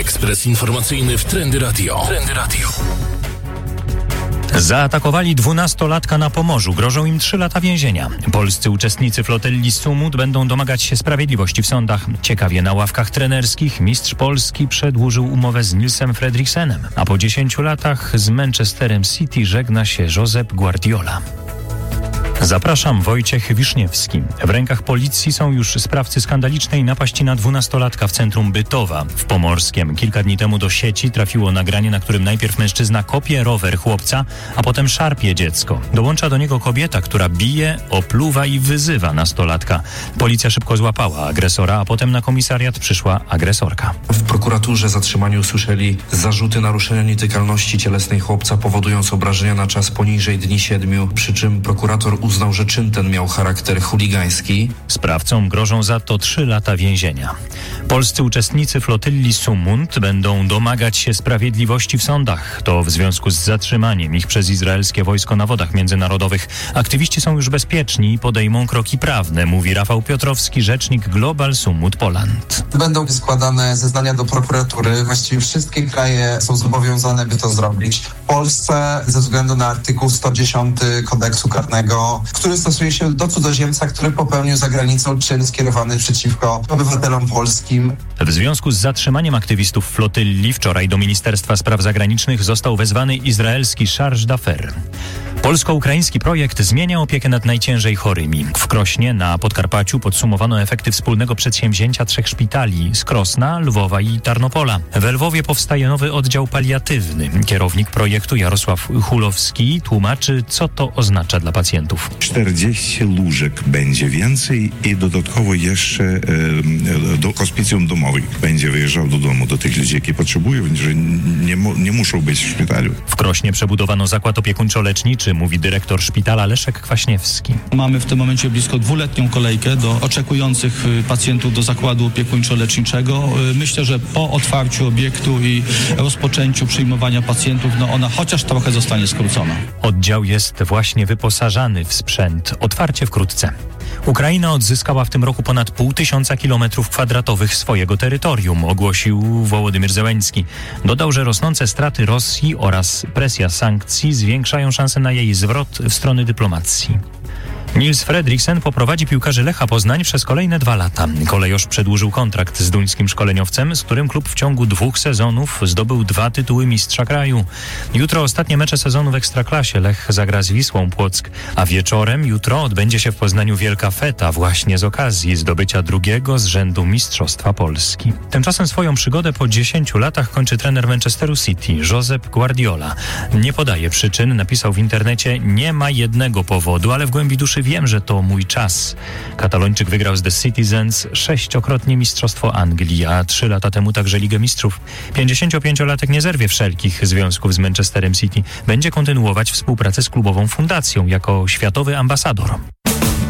Ekspres informacyjny w Trendy Radio. Zaatakowali 12-latka na Pomorzu. Grożą im 3 lata więzienia. Polscy uczestnicy flotyli Sumut będą domagać się sprawiedliwości w sądach. Ciekawie na ławkach trenerskich mistrz Polski przedłużył umowę z Nilsem Fredriksenem. A po 10 latach z Manchesterem City żegna się Josep Guardiola. Zapraszam, Wojciech Wiszniewski. W rękach policji są już sprawcy skandalicznej napaści na 12-latka w centrum Bytowa w Pomorskiem. Kilka dni temu do sieci trafiło nagranie, na którym najpierw mężczyzna kopie rower chłopca, a potem szarpie dziecko. Dołącza do niego kobieta, która bije, opluwa i wyzywa nastolatka. Policja szybko złapała agresora, a potem na komisariat przyszła agresorka. W prokuraturze zatrzymani usłyszeli zarzuty naruszenia nietykalności cielesnej chłopca, powodując obrażenia na czas poniżej dni 7, przy czym prokurator uznał, że czyn ten miał charakter chuligański. Sprawcom grożą za to 3 lata więzienia. Polscy uczestnicy flotyli Sumut będą domagać się sprawiedliwości w sądach. To w związku z zatrzymaniem ich przez izraelskie wojsko na wodach międzynarodowych. Aktywiści są już bezpieczni i podejmą kroki prawne, mówi Rafał Piotrowski, rzecznik Global Sumut Poland. Będą składane zeznania do prokuratury. Właściwie wszystkie kraje są zobowiązane, by to zrobić. W Polsce ze względu na artykuł 110 kodeksu karnego, który stosuje się do cudzoziemca, który popełnił za granicą czyn skierowany przeciwko obywatelom polskim. W związku z zatrzymaniem aktywistów flotyli wczoraj do Ministerstwa Spraw Zagranicznych został wezwany izraelski chargé d'affaires. Polsko-ukraiński projekt zmienia opiekę nad najciężej chorymi. W Krośnie na Podkarpaciu podsumowano efekty wspólnego przedsięwzięcia 3 szpitali z Krosna, Lwowa i Tarnopola. W Lwowie powstaje nowy oddział paliatywny. Kierownik projektu Jarosław Hulowski tłumaczy, co to oznacza dla pacjentów. 40 łóżek będzie więcej i dodatkowo jeszcze do hospicjum domowych będzie wyjeżdżał do domu do tych ludzi, jakie potrzebują, że nie muszą być w szpitalu. W Krośnie przebudowano zakład opiekuńczo-leczniczy, mówi dyrektor szpitala Leszek Kwaśniewski. Mamy w tym momencie blisko 2-letnią kolejkę do oczekujących pacjentów do zakładu opiekuńczo-leczniczego. Myślę, że po otwarciu obiektu i rozpoczęciu przyjmowania pacjentów, ona chociaż trochę zostanie skrócona. Oddział jest właśnie wyposażany w sprzęt. Otwarcie wkrótce. Ukraina odzyskała w tym roku ponad 500 km² swojego terytorium, ogłosił Wołodymyr Zełenski. Dodał, że rosnące straty Rosji oraz presja sankcji zwiększają szanse na jej zwrot w stronę dyplomacji. Nils Fredriksen poprowadzi piłkarzy Lecha Poznań przez kolejne 2 lata. Kolejorz przedłużył kontrakt z duńskim szkoleniowcem, z którym klub w ciągu 2 sezonów zdobył 2 tytuły mistrza kraju. Jutro ostatnie mecze sezonu w Ekstraklasie. Lech zagra z Wisłą Płock, a wieczorem jutro odbędzie się w Poznaniu wielka feta właśnie z okazji zdobycia 2. z rzędu Mistrzostwa Polski. Tymczasem swoją przygodę po 10 latach kończy trener Manchesteru City, Josep Guardiola. Nie podaje przyczyn, napisał w internecie: nie ma jednego powodu, ale w głębi duszy wiem, że to mój czas. Katalończyk wygrał z The Citizens 6-krotnie Mistrzostwo Anglii, a 3 lata temu także Ligę Mistrzów. 55-latek nie zerwie wszelkich związków z Manchesterem City. Będzie kontynuować współpracę z klubową fundacją jako światowy ambasador.